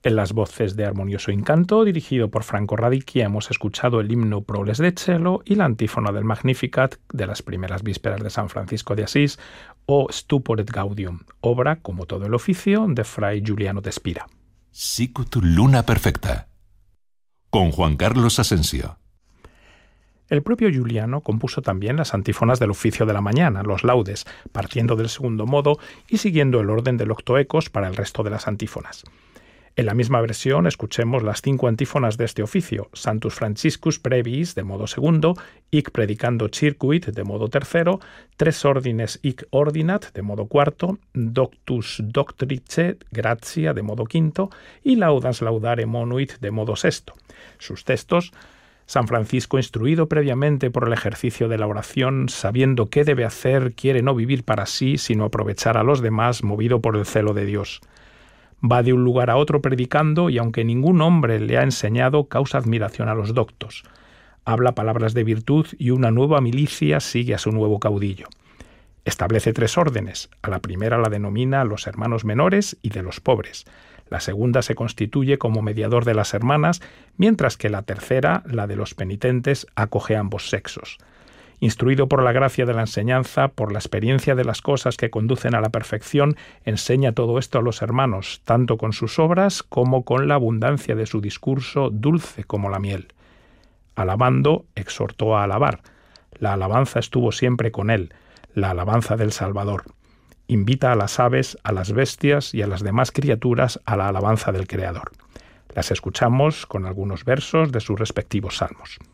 En las voces de Armonioso Incanto, dirigido por Franco Radicchia, hemos escuchado el himno Proles de Cielo y la antífona del Magnificat de las primeras vísperas de San Francisco de Asís, o Stupor et Gaudium, obra, como todo el oficio, de Fray Giuliano de Spira. Sicut Luna Perfecta, con Juan Carlos Asensio. El propio Giuliano compuso también las antífonas del oficio de la mañana, los laudes, partiendo del segundo modo y siguiendo el orden del octoecos para el resto de las antífonas. En la misma versión escuchemos las 5 antífonas de este oficio: Sanctus Franciscus Brevis de modo segundo, Hic Predicando Circuit de modo tercero, Tres Ordines Hic Ordinat de modo cuarto, Doctus Doctrice Gratia de modo quinto y Laudas Laudare Monuit de modo sexto. Sus textos: San Francisco, instruido previamente por el ejercicio de la oración, sabiendo qué debe hacer, quiere no vivir para sí, sino aprovechar a los demás, movido por el celo de Dios. Va de un lugar a otro predicando y, aunque ningún hombre le ha enseñado, causa admiración a los doctos. Habla palabras de virtud y una nueva milicia sigue a su nuevo caudillo. Establece 3 órdenes. A la primera la denomina los hermanos menores y de los pobres. La segunda se constituye como mediador de las hermanas, mientras que la tercera, la de los penitentes, acoge a ambos sexos. Instruido por la gracia de la enseñanza, por la experiencia de las cosas que conducen a la perfección, enseña todo esto a los hermanos, tanto con sus obras como con la abundancia de su discurso, dulce como la miel. Alabando, exhortó a alabar. La alabanza estuvo siempre con él, la alabanza del Salvador. Invita a las aves, a las bestias y a las demás criaturas a la alabanza del Creador. Las escuchamos con algunos versos de sus respectivos salmos.